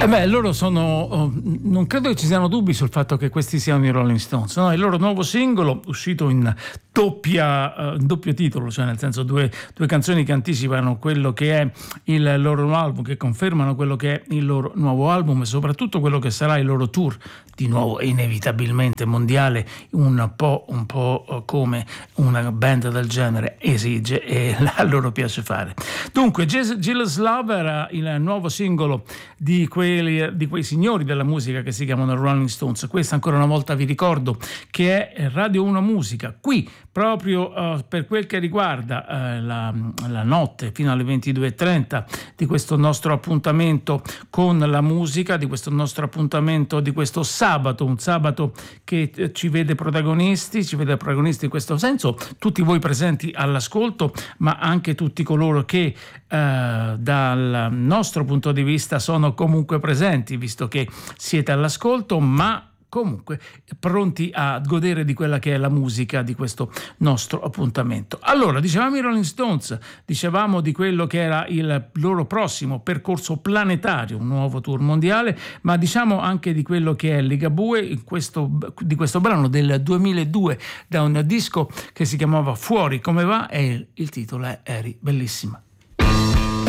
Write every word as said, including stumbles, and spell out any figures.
Eh beh, loro sono, oh, non credo che ci siano dubbi sul fatto che questi siano i Rolling Stones, no? Il loro nuovo singolo, uscito in doppia, uh, doppio titolo, cioè nel senso due, due canzoni che anticipano quello che è il loro nuovo album, che confermano quello che è il loro nuovo album e soprattutto quello che sarà il loro tour, di nuovo inevitabilmente mondiale, un po', un po' come una band del genere esige e a loro piace fare. Dunque, Jealous Lover, il nuovo singolo di quei, di quei signori della musica che si chiamano Rolling Stones. Questa ancora una volta vi ricordo che è Radio uno Musica, qui proprio uh, per quel che riguarda uh, la, la notte fino alle ventidue e trenta di questo nostro appuntamento con la musica, di questo nostro appuntamento di questo sabato, un sabato che uh, ci vede protagonisti, ci vede protagonisti in questo senso, tutti voi presenti all'ascolto, ma anche tutti coloro che uh, dal nostro punto di vista sono comunque presenti, visto che siete all'ascolto, ma comunque pronti a godere di quella che è la musica di questo nostro appuntamento. Allora, dicevamo i Rolling Stones, dicevamo di quello che era il loro prossimo percorso planetario, un nuovo tour mondiale, ma diciamo anche di quello che è Ligabue, in questo, di questo brano del duemiladue, da un disco che si chiamava Fuori come va, e il titolo è Eri bellissima.